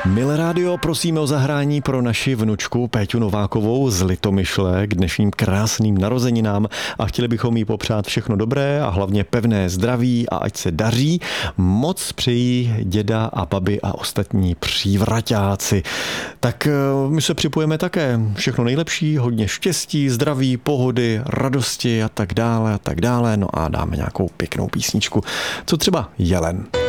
Milé rádio, prosíme o zahrání pro naši vnučku Péťu Novákovou z Litomyšle k dnešním krásným narozeninám a chtěli bychom jí popřát všechno dobré a hlavně pevné zdraví a ať se daří. Moc přejí děda a babi a ostatní přívraťáci. Tak my se připojeme také. Všechno nejlepší, hodně štěstí, zdraví, pohody, radosti a tak dále a tak dále. No a dáme nějakou pěknou písničku. Co třeba Jelen.